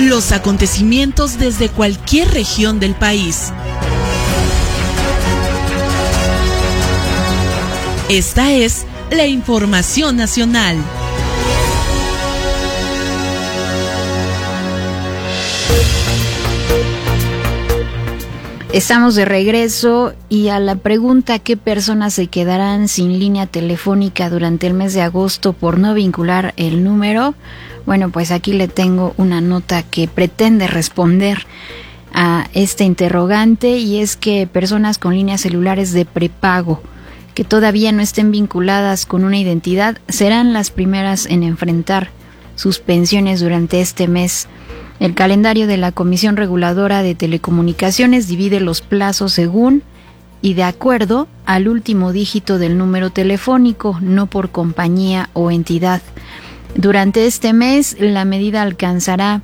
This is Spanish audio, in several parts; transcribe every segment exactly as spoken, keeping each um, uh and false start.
los acontecimientos desde cualquier región del país. Esta es la información nacional. Estamos de regreso y a la pregunta ¿qué personas se quedarán sin línea telefónica durante el mes de agosto por no vincular el número? Bueno, pues aquí le tengo una nota que pretende responder a este interrogante, y es que personas con líneas celulares de prepago que todavía no estén vinculadas con una identidad serán las primeras en enfrentar suspensiones durante este mes. El calendario de la Comisión Reguladora de Telecomunicaciones divide los plazos según y de acuerdo al último dígito del número telefónico, no por compañía o entidad. Durante este mes, la medida alcanzará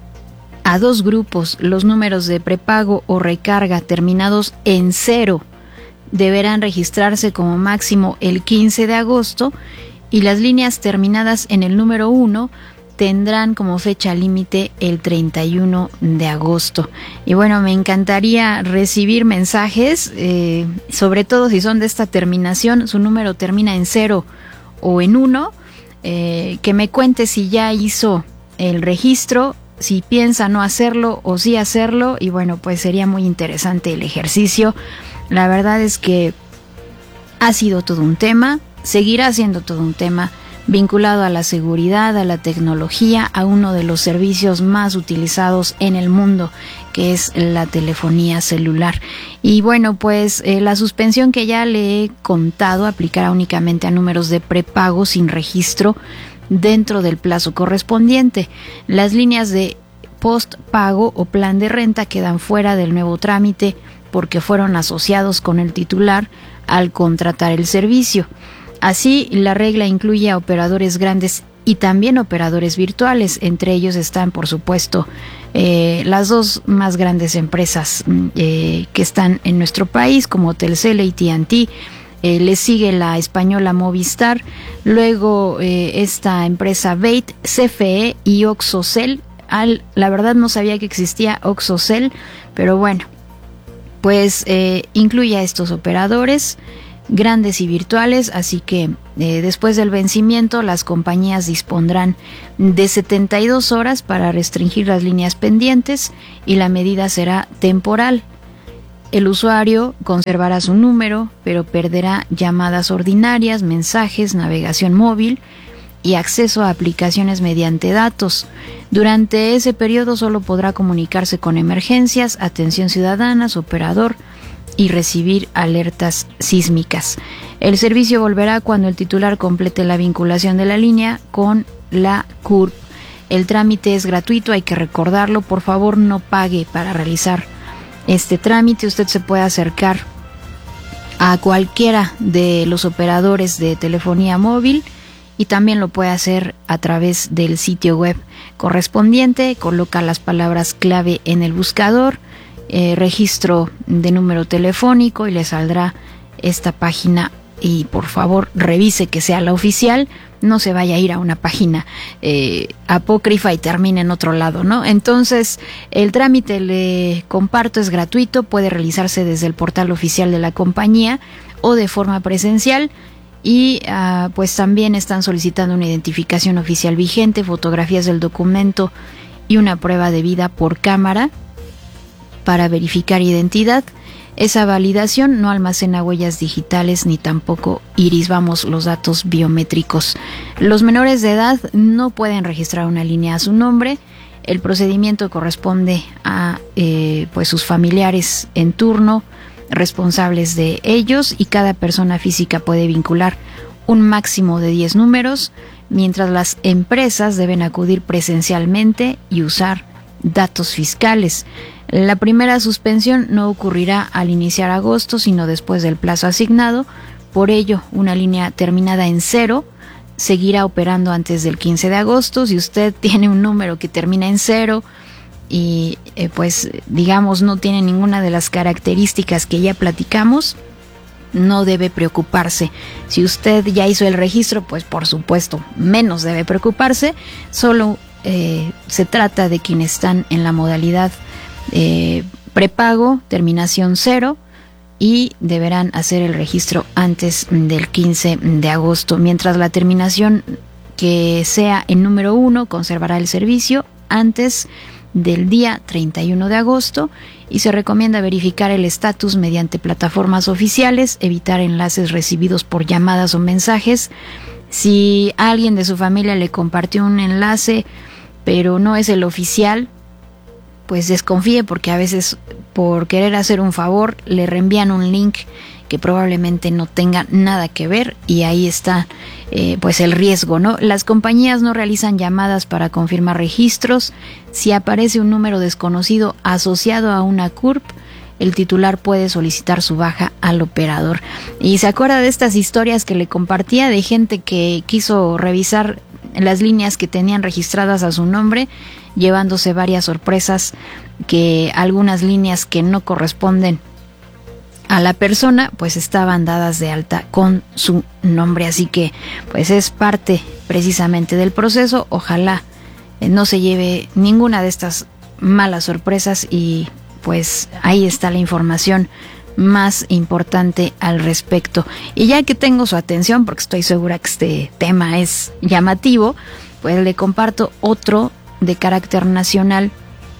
a dos grupos. Los números de prepago o recarga terminados en cero deberán registrarse como máximo el quince de agosto, y las líneas terminadas en el número uno tendrán como fecha límite el treinta y uno de agosto. Y bueno, me encantaría recibir mensajes, eh, sobre todo si son de esta terminación, su número termina en cero o en uno, eh, que me cuente si ya hizo el registro, si piensa no hacerlo o sí hacerlo, y bueno, pues sería muy interesante el ejercicio. La verdad es que ha sido todo un tema, seguirá siendo todo un tema, vinculado a la seguridad, a la tecnología, a uno de los servicios más utilizados en el mundo, que es la telefonía celular. Y bueno, pues eh, la suspensión que ya le he contado aplicará únicamente a números de prepago sin registro dentro del plazo correspondiente. Las líneas de postpago o plan de renta quedan fuera del nuevo trámite porque fueron asociados con el titular al contratar el servicio. Así, la regla incluye a operadores grandes y también operadores virtuales. Entre ellos están, por supuesto, eh, las dos más grandes empresas eh, que están en nuestro país, como Telcel y A T and T. Eh, le sigue la española Movistar, luego eh, esta empresa Bait, C F E y Oxocel. Al, la verdad no sabía que existía Oxocel, pero bueno, pues eh, incluye a estos operadores grandes y virtuales, así que eh, después del vencimiento las compañías dispondrán de setenta y dos horas para restringir las líneas pendientes, y la medida será temporal. El usuario conservará su número, pero perderá llamadas ordinarias, mensajes, navegación móvil y acceso a aplicaciones mediante datos. Durante ese periodo solo podrá comunicarse con emergencias, atención ciudadana, su operador, y recibir alertas sísmicas. El servicio volverá cuando el titular complete la vinculación de la línea con la C U R P. El trámite es gratuito, hay que recordarlo. Por favor, no pague para realizar este trámite. Usted se puede acercar a cualquiera de los operadores de telefonía móvil y también lo puede hacer a través del sitio web correspondiente. Coloca las palabras clave en el buscador, Eh, registro de número telefónico, y le saldrá esta página, y por favor revise que sea la oficial, no se vaya a ir a una página eh, apócrifa y termine en otro lado, ¿no? Entonces, el trámite, le comparto, es gratuito, puede realizarse desde el portal oficial de la compañía o de forma presencial, y uh, pues también están solicitando una identificación oficial vigente, fotografías del documento y una prueba de vida por cámara para verificar identidad. Esa validación no almacena huellas digitales ni tampoco iris, vamos, los datos biométricos. Los menores de edad no pueden registrar una línea a su nombre. El procedimiento corresponde a eh, pues sus familiares en turno, responsables de ellos, y cada persona física puede vincular un máximo de diez números, mientras las empresas deben acudir presencialmente y usar datos fiscales. La primera suspensión no ocurrirá al iniciar agosto, sino después del plazo asignado. Por ello, una línea terminada en cero seguirá operando antes del quince de agosto. Si usted tiene un número que termina en cero y eh, pues digamos no tiene ninguna de las características que ya platicamos, no debe preocuparse. Si usted ya hizo el registro, pues por supuesto menos debe preocuparse. Solo eh, se trata de quienes están en la modalidad eh, prepago, terminación cero, y deberán hacer el registro antes del quince de agosto, mientras la terminación que sea en número uno conservará el servicio antes del día treinta y uno de agosto, y se recomienda verificar el estatus mediante plataformas oficiales, evitar enlaces recibidos por llamadas o mensajes. Si alguien de su familia le compartió un enlace pero no es el oficial, pues desconfíe, porque a veces por querer hacer un favor le reenvían un link que probablemente no tenga nada que ver, y ahí está eh, pues el riesgo, ¿no? Las compañías no realizan llamadas para confirmar registros. Si aparece un número desconocido asociado a una C U R P, el titular puede solicitar su baja al operador. Y se acuerda de estas historias que le compartía de gente que quiso revisar las líneas que tenían registradas a su nombre, llevándose varias sorpresas, que algunas líneas que no corresponden a la persona pues estaban dadas de alta con su nombre. Así que pues es parte precisamente del proceso. Ojalá eh, no se lleve ninguna de estas malas sorpresas, y pues ahí está la información más importante al respecto. Y ya que tengo su atención, porque estoy segura que este tema es llamativo, pues le comparto otro de carácter nacional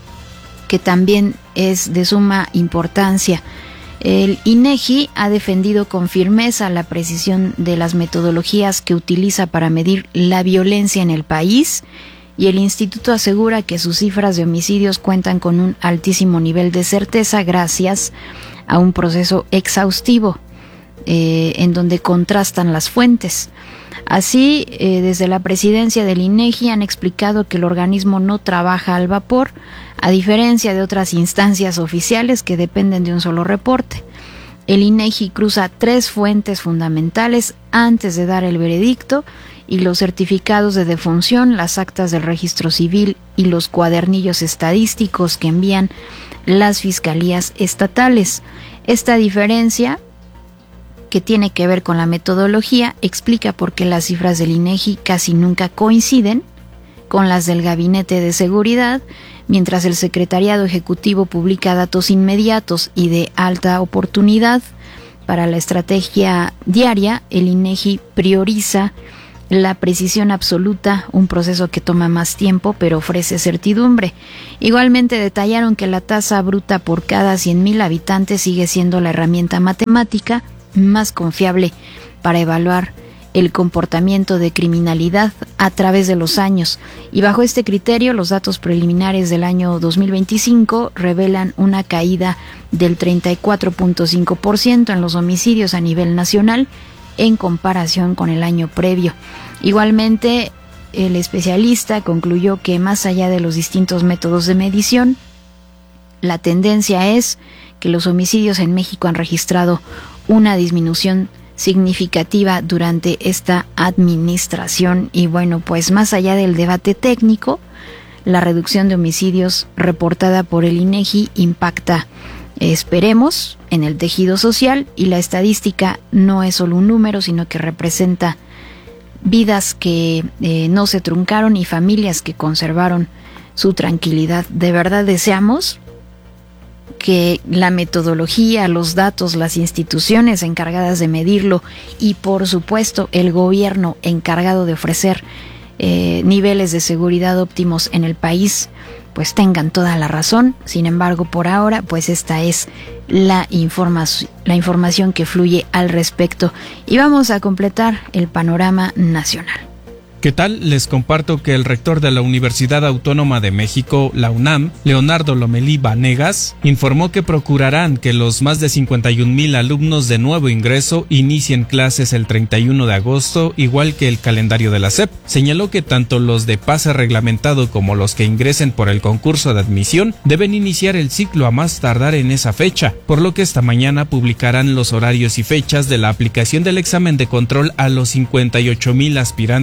que también es de suma importancia. El INEGI ha defendido con firmeza la precisión de las metodologías que utiliza para medir la violencia en el país, y el instituto asegura que sus cifras de homicidios cuentan con un altísimo nivel de certeza gracias a un proceso exhaustivo eh, en donde contrastan las fuentes. Así, eh, desde la presidencia del INEGI han explicado que el organismo no trabaja al vapor, a diferencia de otras instancias oficiales que dependen de un solo reporte. El INEGI cruza tres fuentes fundamentales antes de dar el veredicto, y los certificados de defunción, las actas del registro civil y los cuadernillos estadísticos que envían las fiscalías estatales. Esta diferencia, que tiene que ver con la metodología, explica por qué las cifras del INEGI casi nunca coinciden con las del Gabinete de Seguridad. Mientras el Secretariado Ejecutivo publica datos inmediatos y de alta oportunidad para la estrategia diaria, el INEGI prioriza la precisión absoluta, un proceso que toma más tiempo pero ofrece certidumbre. Igualmente detallaron que la tasa bruta por cada cien mil habitantes sigue siendo la herramienta matemática más confiable para evaluar el comportamiento de criminalidad a través de los años, y bajo este criterio los datos preliminares del año dos mil veinticinco revelan una caída del treinta y cuatro punto cinco por ciento en los homicidios a nivel nacional en comparación con el año previo. Igualmente, el especialista concluyó que más allá de los distintos métodos de medición, la tendencia es que los homicidios en México han registrado una disminución significativa durante esta administración. Y bueno, pues más allá del debate técnico, la reducción de homicidios reportada por el INEGI impacta, esperemos, en el tejido social, y la estadística no es solo un número, sino que representa vidas que eh, no se truncaron y familias que conservaron su tranquilidad. De verdad deseamos que la metodología, los datos, las instituciones encargadas de medirlo y por supuesto el gobierno encargado de ofrecer eh, niveles de seguridad óptimos en el país pues tengan toda la razón. Sin embargo, por ahora pues esta es la, informa- la información que fluye al respecto, y vamos a completar el panorama nacional. ¿Qué tal? Les comparto que el rector de la Universidad Autónoma de México, la UNAM, Leonardo Lomelí Vanegas, informó que procurarán que los más de cincuenta y un mil alumnos de nuevo ingreso inicien clases el treinta y uno de agosto, igual que el calendario de la S E P. Señaló que tanto los de pase reglamentado como los que ingresen por el concurso de admisión deben iniciar el ciclo a más tardar en esa fecha, por lo que esta mañana publicarán los horarios y fechas de la aplicación del examen de control a los cincuenta y ocho mil aspirantes con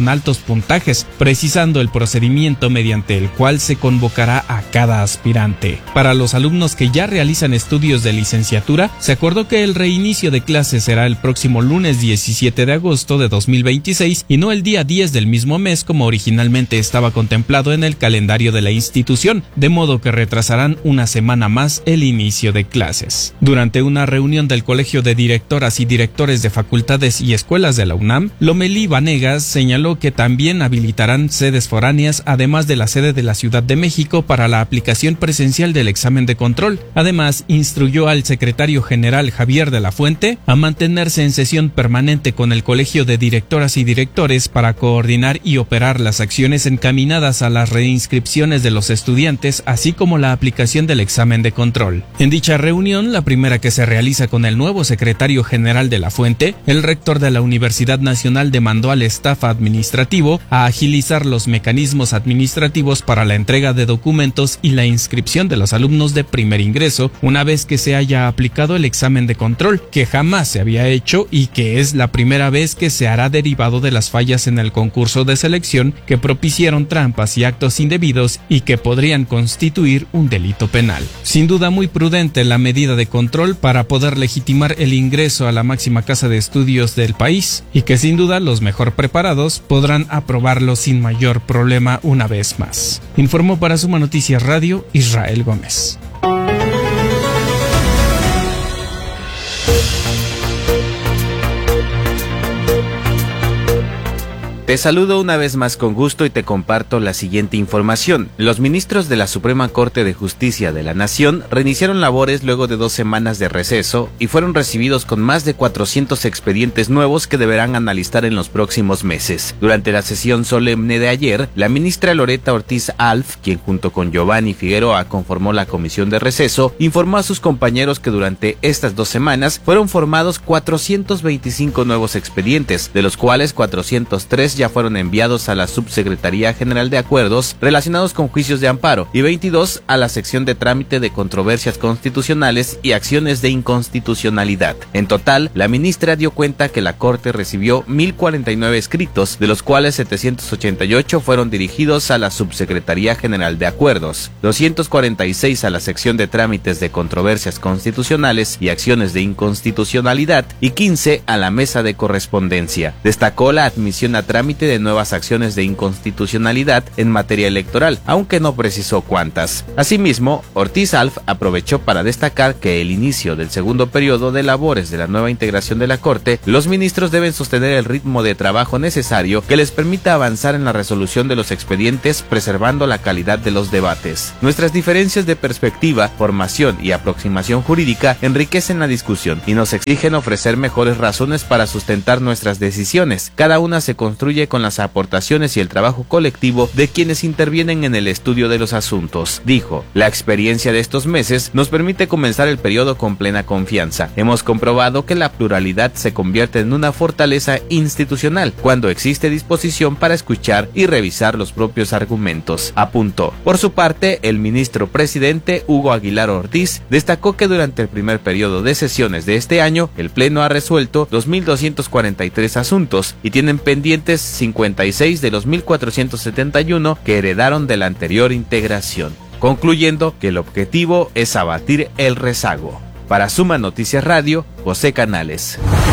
con altos puntajes, precisando el procedimiento mediante el cual se convocará a cada aspirante. Para los alumnos que ya realizan estudios de licenciatura, se acordó que el reinicio de clases será el próximo lunes diecisiete de agosto de dos mil veintiséis y no el día diez del mismo mes como originalmente estaba contemplado en el calendario de la institución, de modo que retrasarán una semana más el inicio de clases. Durante una reunión del Colegio de Directoras y Directores de Facultades y Escuelas de la UNAM, Lomelí Banegas señaló que también habilitarán sedes foráneas además de la sede de la Ciudad de México para la aplicación presencial del examen de control. Además, instruyó al secretario general Javier de la Fuente a mantenerse en sesión permanente con el Colegio de Directoras y Directores para coordinar y operar las acciones encaminadas a las reinscripciones de los estudiantes, así como la aplicación del examen de control. En dicha reunión, la primera que se realiza con el nuevo secretario general de la Fuente, el rector de la Universidad Nacional demandó al staff administrativo a agilizar los mecanismos administrativos para la entrega de documentos y la inscripción de los alumnos de primer ingreso una vez que se haya aplicado el examen de control, que jamás se había hecho y que es la primera vez que se hará derivado de las fallas en el concurso de selección que propiciaron trampas y actos indebidos y que podrían constituir un delito penal. Sin duda muy prudente la medida de control para poder legitimar el ingreso a la máxima casa de estudios del país y que sin duda los mejor preparados podrán aprobarlo sin mayor problema una vez más. Informó para Suma Noticias Radio Israel Gómez. Te saludo una vez más con gusto y te comparto la siguiente información. Los ministros de la Suprema Corte de Justicia de la Nación reiniciaron labores luego de dos semanas de receso y fueron recibidos con más de cuatrocientos expedientes nuevos que deberán analizar en los próximos meses. Durante la sesión solemne de ayer, la ministra Loreta Ortiz Alf, quien junto con Giovanni Figueroa conformó la comisión de receso, informó a sus compañeros que durante estas dos semanas fueron formados cuatrocientos veinticinco nuevos expedientes, de los cuales cuatrocientos tres ya fueron enviados a la Subsecretaría General de Acuerdos relacionados con juicios de amparo y veintidós a la sección de trámite de controversias constitucionales y acciones de inconstitucionalidad. En total, la ministra dio cuenta que la Corte recibió mil cuarenta y nueve escritos, de los cuales setecientos ochenta y ocho fueron dirigidos a la Subsecretaría General de Acuerdos, doscientos cuarenta y seis a la sección de trámites de controversias constitucionales y acciones de inconstitucionalidad y quince a la mesa de correspondencia. Destacó la admisión a trámite de nuevas acciones de inconstitucionalidad en materia electoral, aunque no precisó cuántas. Asimismo, Ortiz Alf aprovechó para destacar que el inicio del segundo periodo de labores de la nueva integración de la Corte, los ministros deben sostener el ritmo de trabajo necesario que les permita avanzar en la resolución de los expedientes, preservando la calidad de los debates. Nuestras diferencias de perspectiva, formación y aproximación jurídica enriquecen la discusión y nos exigen ofrecer mejores razones para sustentar nuestras decisiones. Cada una se construye con las aportaciones y el trabajo colectivo de quienes intervienen en el estudio de los asuntos, dijo. La experiencia de estos meses nos permite comenzar el periodo con plena confianza. Hemos comprobado que la pluralidad se convierte en una fortaleza institucional cuando existe disposición para escuchar y revisar los propios argumentos, apuntó. Por su parte, el ministro presidente Hugo Aguilar Ortiz destacó que durante el primer periodo de sesiones de este año, el Pleno ha resuelto dos mil doscientos cuarenta y tres asuntos y tienen pendientes cincuenta y seis de los mil cuatrocientos setenta y uno que heredaron de la anterior integración, concluyendo que el objetivo es abatir el rezago. Para Suma Noticias Radio, José Canales.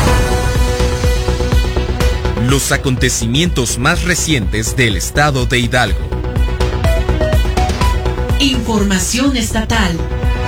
Los acontecimientos más recientes del estado de Hidalgo. Información estatal.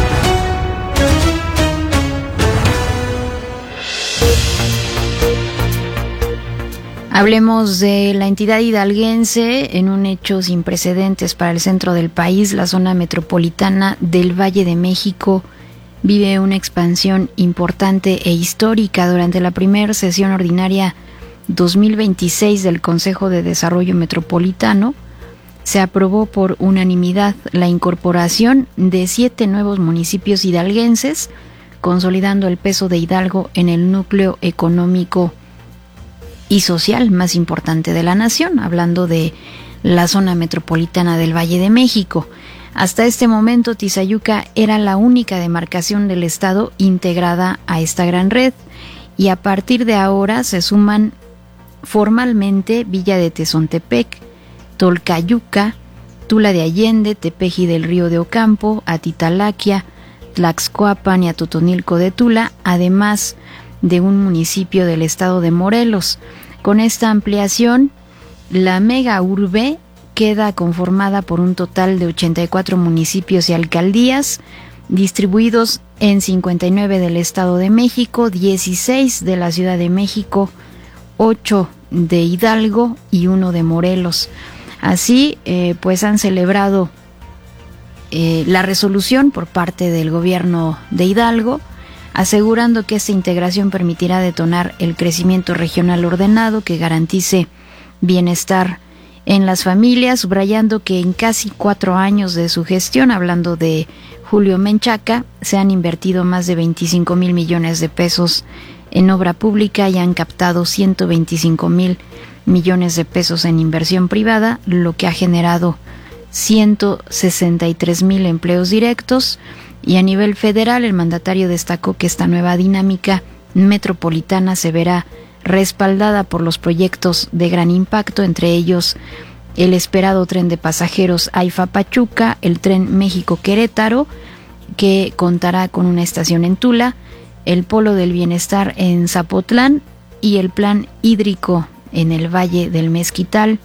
Hablemos de la entidad hidalguense en un hecho sin precedentes para el centro del país. La zona metropolitana del Valle de México vive una expansión importante e histórica. Durante la primera sesión ordinaria dos mil veintiséis del Consejo de Desarrollo Metropolitano, se aprobó por unanimidad la incorporación de siete nuevos municipios hidalguenses, consolidando el peso de Hidalgo en el núcleo económico y social más importante de la nación, hablando de la zona metropolitana del Valle de México. Hasta este momento, Tizayuca era la única demarcación del estado integrada a esta gran red, y a partir de ahora se suman formalmente Villa de Tezontepec, Tolcayuca, Tula de Allende, Tepeji del Río de Ocampo, Atitalaquia, Tlaxcoapan y Atotonilco de Tula, además de un municipio del estado de Morelos. Con esta ampliación, la mega urbe queda conformada por un total de ochenta y cuatro municipios y alcaldías, distribuidos en cincuenta y nueve del Estado de México, dieciséis de la Ciudad de México, ocho de Hidalgo y uno de Morelos. Así, eh, pues han celebrado eh, la resolución por parte del gobierno de Hidalgo, asegurando que esta integración permitirá detonar el crecimiento regional ordenado que garantice bienestar en las familias, subrayando que en casi cuatro años de su gestión, hablando de Julio Menchaca, se han invertido más de veinticinco mil millones de pesos en obra pública y han captado ciento veinticinco mil millones de pesos en inversión privada, lo que ha generado ciento sesenta y tres mil empleos directos. Y a nivel federal, el mandatario destacó que esta nueva dinámica metropolitana se verá respaldada por los proyectos de gran impacto, entre ellos el esperado tren de pasajeros AIFA-Pachuca, el tren México-Querétaro, que contará con una estación en Tula, el Polo del Bienestar en Zapotlán y el plan hídrico en el Valle del Mezquital,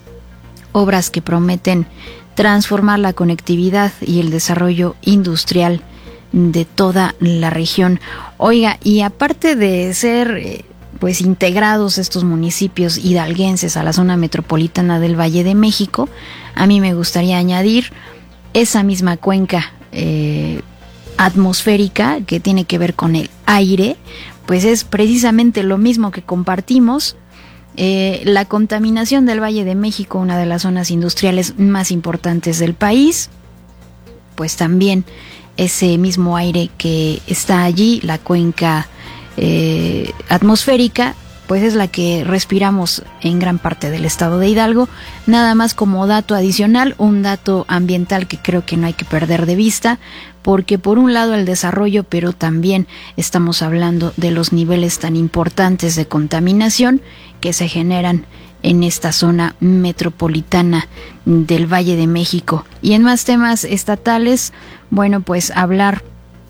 obras que prometen transformar la conectividad y el desarrollo industrial de toda la región. Oiga, y aparte de ser eh, pues integrados estos municipios hidalguenses a la zona metropolitana del Valle de México, a mí me gustaría añadir esa misma cuenca eh, atmosférica que tiene que ver con el aire, pues es precisamente lo mismo que compartimos. Eh, la contaminación del Valle de México, una de las zonas industriales más importantes del país, pues también ese mismo aire que está allí, la cuenca eh, atmosférica, pues es la que respiramos en gran parte del estado de Hidalgo. Nada más como dato adicional, un dato ambiental que creo que no hay que perder de vista, porque por un lado el desarrollo, pero también estamos hablando de los niveles tan importantes de contaminación que se generan en esta zona metropolitana del Valle de México. Y en más temas estatales, bueno, pues hablar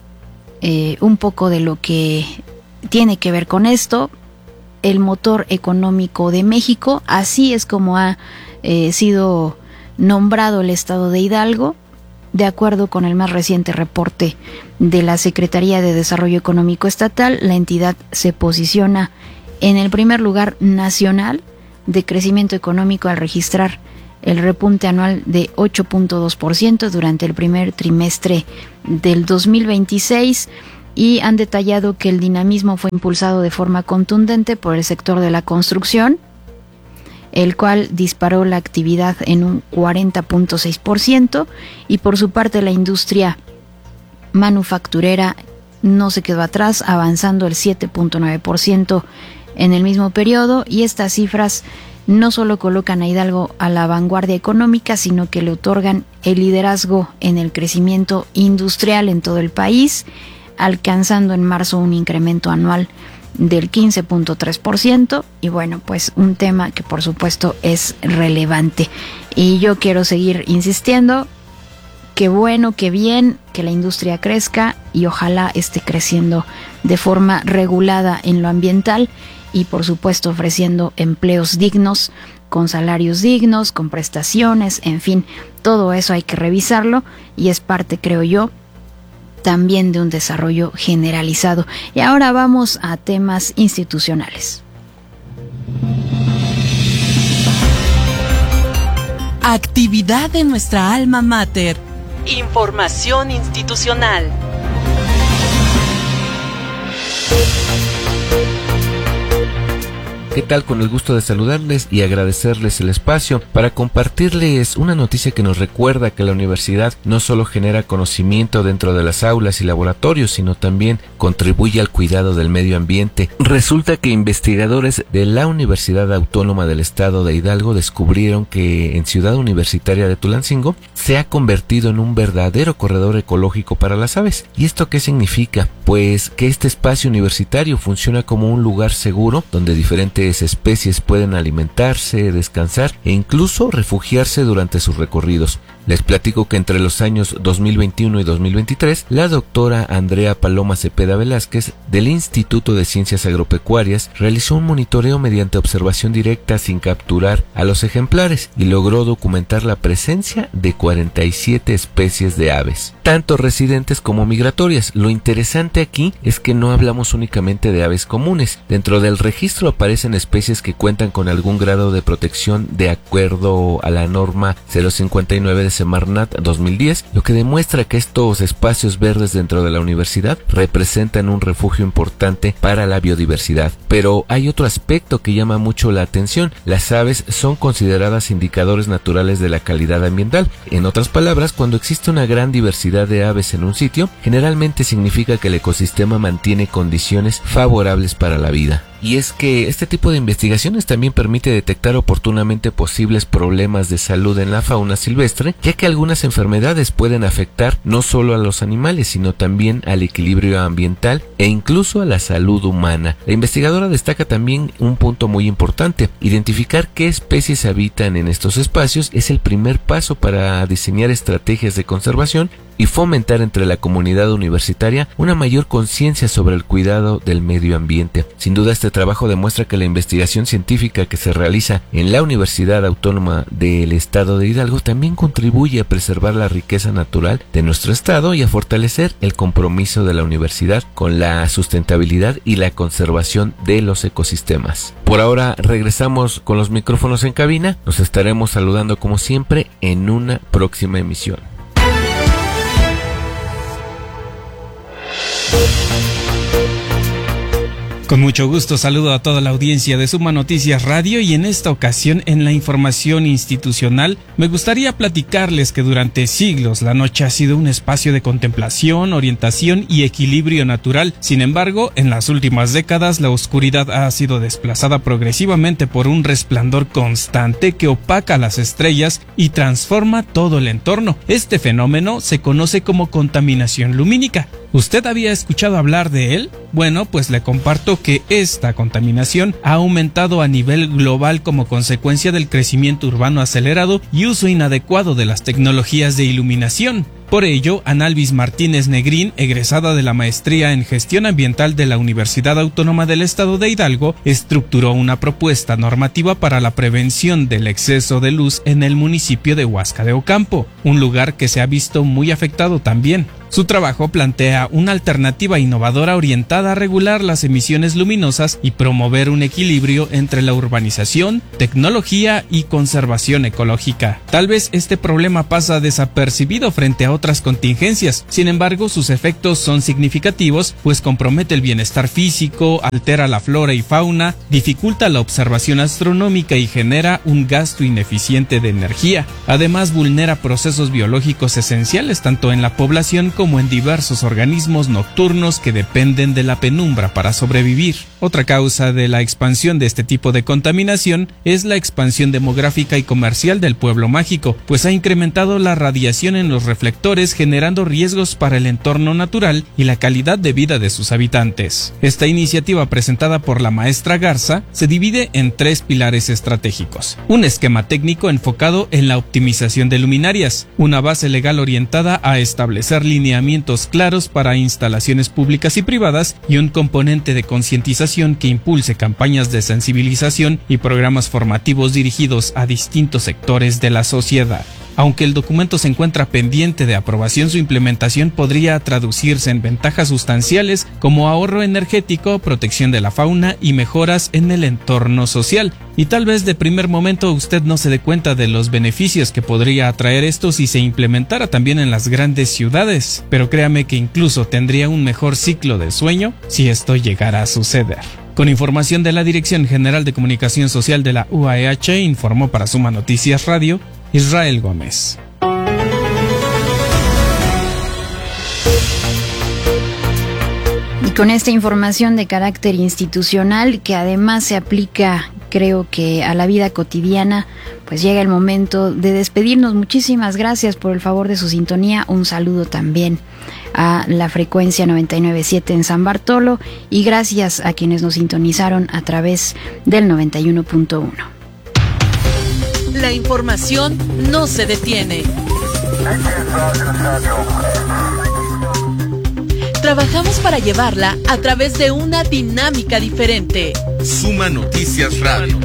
eh, un poco de lo que tiene que ver con esto, el motor económico de México, así es como ha eh, sido nombrado el estado de Hidalgo. De acuerdo con el más reciente reporte de la Secretaría de Desarrollo Económico Estatal, la entidad se posiciona en el primer lugar nacional de crecimiento económico al registrar el repunte anual de ocho punto dos por ciento durante el primer trimestre del dos mil veintiséis, y han detallado que el dinamismo fue impulsado de forma contundente por el sector de la construcción, el cual disparó la actividad en un cuarenta punto seis por ciento, y por su parte la industria manufacturera no se quedó atrás, avanzando el siete punto nueve por ciento en el mismo periodo. Y estas cifras no solo colocan a Hidalgo a la vanguardia económica, sino que le otorgan el liderazgo en el crecimiento industrial en todo el país, alcanzando en marzo un incremento anual del quince punto tres por ciento. Y bueno, pues un tema que por supuesto es relevante, y yo quiero seguir insistiendo, qué bueno, qué bien que la industria crezca, y ojalá esté creciendo de forma regulada en lo ambiental, y por supuesto ofreciendo empleos dignos, con salarios dignos, con prestaciones, en fin, todo eso hay que revisarlo, y es parte, creo yo, también de un desarrollo generalizado. Y ahora vamos a temas institucionales. Actividad de nuestra alma mater. Información institucional. ¿Qué tal? Con el gusto de saludarles y agradecerles el espacio para compartirles una noticia que nos recuerda que la universidad no solo genera conocimiento dentro de las aulas y laboratorios, sino también contribuye al cuidado del medio ambiente. Resulta que investigadores de la Universidad Autónoma del Estado de Hidalgo descubrieron que en Ciudad Universitaria de Tulancingo se ha convertido en un verdadero corredor ecológico para las aves. ¿Y esto qué significa? Pues que este espacio universitario funciona como un lugar seguro donde diferentes diferentes especies pueden alimentarse, descansar e incluso refugiarse durante sus recorridos. Les platico que entre los años dos mil veintiuno y dos mil veintitrés, la doctora Andrea Paloma Cepeda Velázquez del Instituto de Ciencias Agropecuarias realizó un monitoreo mediante observación directa sin capturar a los ejemplares y logró documentar la presencia de cuarenta y siete especies de aves, tanto residentes como migratorias. Lo interesante aquí es que no hablamos únicamente de aves comunes. Dentro del registro aparecen especies que cuentan con algún grado de protección de acuerdo a la norma cero cincuenta y nueve de Semarnat dos mil diez, lo que demuestra que estos espacios verdes dentro de la universidad representan un refugio importante para la biodiversidad. Pero hay otro aspecto que llama mucho la atención: las aves son consideradas indicadores naturales de la calidad ambiental. En otras palabras, cuando existe una gran diversidad de aves en un sitio, generalmente significa que el ecosistema mantiene condiciones favorables para la vida. Y es que este tipo de investigaciones también permite detectar oportunamente posibles problemas de salud en la fauna silvestre, ya que algunas enfermedades pueden afectar no solo a los animales, sino también al equilibrio ambiental e incluso a la salud humana. La investigadora destaca también un punto muy importante: identificar qué especies habitan en estos espacios es el primer paso para diseñar estrategias de conservación y fomentar entre la comunidad universitaria una mayor conciencia sobre el cuidado del medio ambiente. Sin duda, este trabajo demuestra que la investigación científica que se realiza en la Universidad Autónoma del Estado de Hidalgo también contribuye a preservar la riqueza natural de nuestro estado y a fortalecer el compromiso de la universidad con la sustentabilidad y la conservación de los ecosistemas. Por ahora regresamos con los micrófonos en cabina. Nos estaremos saludando como siempre en una próxima emisión. Con mucho gusto saludo a toda la audiencia de Suma Noticias Radio, y en esta ocasión, en la información institucional, me gustaría platicarles que durante siglos la noche ha sido un espacio de contemplación, orientación y equilibrio natural. Sin embargo, en las últimas décadas la oscuridad ha sido desplazada progresivamente por un resplandor constante que opaca las estrellas y transforma todo el entorno. Este fenómeno se conoce como contaminación lumínica. ¿Usted había escuchado hablar de él? Bueno, pues le comparto que esta contaminación ha aumentado a nivel global como consecuencia del crecimiento urbano acelerado y uso inadecuado de las tecnologías de iluminación. Por ello, Analvis Martínez Negrín, egresada de la maestría en Gestión Ambiental de la Universidad Autónoma del Estado de Hidalgo, estructuró una propuesta normativa para la prevención del exceso de luz en el municipio de Huasca de Ocampo, un lugar que se ha visto muy afectado también. Su trabajo plantea una alternativa innovadora orientada a regular las emisiones luminosas y promover un equilibrio entre la urbanización, tecnología y conservación ecológica. Tal vez este problema pasa desapercibido frente a otras contingencias, sin embargo sus efectos son significativos, pues compromete el bienestar físico, altera la flora y fauna, dificulta la observación astronómica y genera un gasto ineficiente de energía. Además, vulnera procesos biológicos esenciales tanto en la población como como en diversos organismos nocturnos que dependen de la penumbra para sobrevivir. Otra causa de la expansión de este tipo de contaminación es la expansión demográfica y comercial del pueblo mágico, pues ha incrementado la radiación en los reflectores, generando riesgos para el entorno natural y la calidad de vida de sus habitantes. Esta iniciativa, presentada por la maestra Garza, se divide en tres pilares estratégicos: un esquema técnico enfocado en la optimización de luminarias, una base legal orientada a establecer lineamientos claros para instalaciones públicas y privadas, y un componente de concientización que impulse campañas de sensibilización y programas formativos dirigidos a distintos sectores de la sociedad. Aunque el documento se encuentra pendiente de aprobación, su implementación podría traducirse en ventajas sustanciales como ahorro energético, protección de la fauna y mejoras en el entorno social. Y tal vez de primer momento usted no se dé cuenta de los beneficios que podría atraer esto si se implementara también en las grandes ciudades, pero créame que incluso tendría un mejor ciclo de sueño si esto llegara a suceder. Con información de la Dirección General de Comunicación Social de la U A E H, informó para Suma Noticias Radio, Israel Gómez. Y con esta información de carácter institucional, que además se aplica, creo que a la vida cotidiana, pues llega el momento de despedirnos. Muchísimas gracias por el favor de su sintonía. Un saludo también a la frecuencia noventa y nueve punto siete en San Bartolo y gracias a quienes nos sintonizaron a través del noventa y uno punto uno. La información no se detiene. Trabajamos para llevarla a través de una dinámica diferente. Suma Noticias Radio.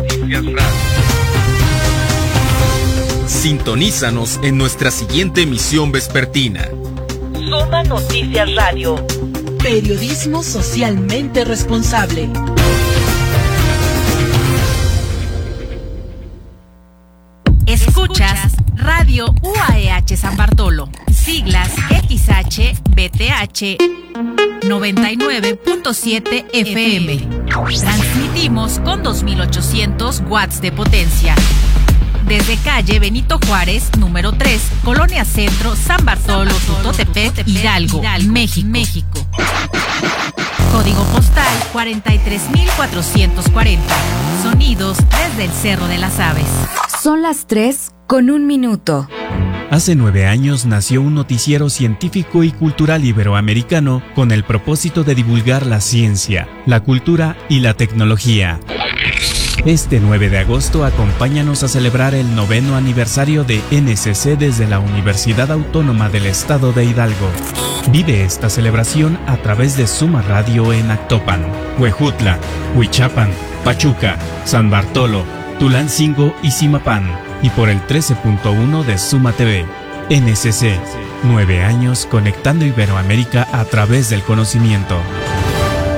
Sintonízanos en nuestra siguiente emisión vespertina. Suma Noticias Radio. Periodismo socialmente responsable. Escuchas Radio U A E H San Bartolo, siglas X H B T H noventa y nueve punto siete F M. Transmitimos con dos mil ochocientos watts de potencia. Desde calle Benito Juárez, número tres, Colonia Centro, San Bartolo, Tutotepec, Hidalgo, México. México. Código postal cuarenta y tres mil cuatrocientos cuarenta. Sonidos desde el Cerro de las Aves. Son las tres con un minuto. Hace nueve años nació un noticiero científico y cultural iberoamericano con el propósito de divulgar la ciencia, la cultura y la tecnología. Este nueve de agosto acompáñanos a celebrar el noveno aniversario de N S C desde la Universidad Autónoma del Estado de Hidalgo. Vive esta celebración a través de Suma Radio en Actopan, Huejutla, Huichapan, Pachuca, San Bartolo, Tulancingo y Zimapán, y por el trece punto uno de Suma T V. N S C, nueve años conectando Iberoamérica a través del conocimiento.